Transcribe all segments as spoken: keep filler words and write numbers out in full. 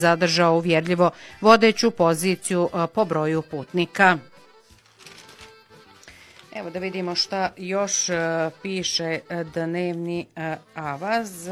zadržao uvjerljivo vodeću poziciju po broju putnika. Evo da vidimo šta još piše dnevni avaz.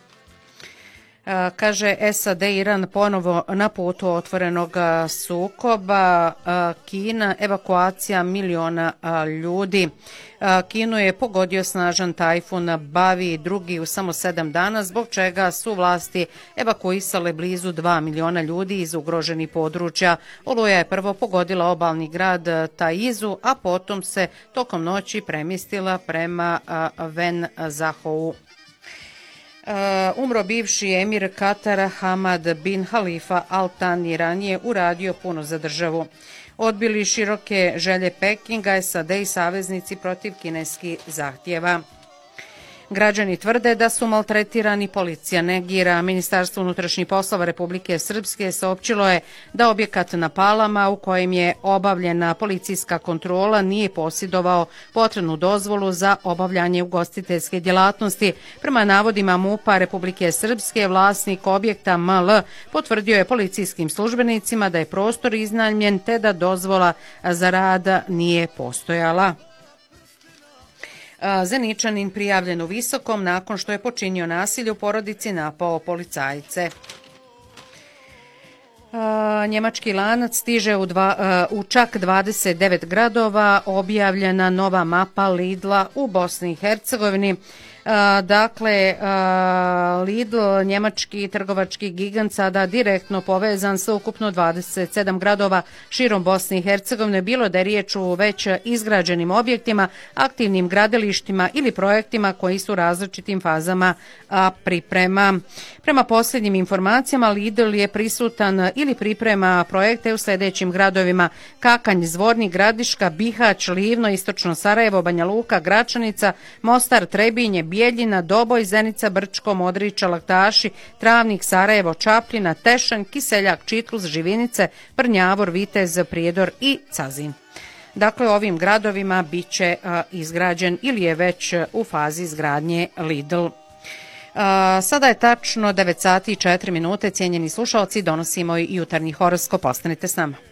Kaže, S A D i Iran ponovo na putu otvorenog sukoba. Kina, evakuacija miliona ljudi. Kinu je pogodio snažan tajfun Bavi, drugi u samo sedam dana, zbog čega su vlasti evakuisale blizu dva miliona ljudi iz ugroženih područja. Oluja je prvo pogodila obalni grad Taizu, a potom se tokom noći premjestila prema Ven Zahou. Uh, umro bivši emir Katara Hamad bin Halifa Al Thani, ranije uradio puno za državu. Odbili široke želje Pekinga, S A D i saveznici protiv kineskih zahtjeva. Građani tvrde da su maltretirani, policija negira. Ministarstvo unutrašnjih poslova Republike Srpske saopćilo je da objekat na Palama u kojem je obavljena policijska kontrola nije posjedovao potrebnu dozvolu za obavljanje ugostiteljske djelatnosti. Prema navodima M U P-a Republike Srpske, vlasnik objekta M L potvrdio je policijskim službenicima da je prostor iznajmljen te da dozvola za rad nije postojala. Zeničanin prijavljen u Visokom nakon što je počinio nasilje u porodici, napao policajce. Njemački lanac stiže u, dva, u čak dvadeset devet gradova, objavljena nova mapa Lidla u Bosni i Hercegovini. Dakle, Lidl, njemački trgovački gigant, sada direktno povezan sa ukupno dvadeset sedam gradova širom Bosne i Hercegovine, bilo da je riječ o već izgrađenim objektima, aktivnim gradilištima ili projektima koji su u različitim fazama priprema. Prema posljednjim informacijama, Lidl je prisutan ili priprema projekte u sljedećim gradovima: Kakanj, Zvornik, Gradiška, Bihać, Livno, Istočno Sarajevo, Banja Luka, Gračanica, Mostar, Trebinje, Bijeljina, Doboj, Zenica, Brčko, Modriča, Laktaši, Travnik, Sarajevo, Čapljina, Tešanj, Kiseljak, Čitlus, Živinice, Prnjavor, Vitez, Prijedor i Cazin. Dakle, ovim gradovima bit će izgrađen ili je već u fazi izgradnje Lidl. Sada je tačno devet sati i četiri minute, cijenjeni slušalci, donosimo i jutarnji horoskop, ostanite s nama.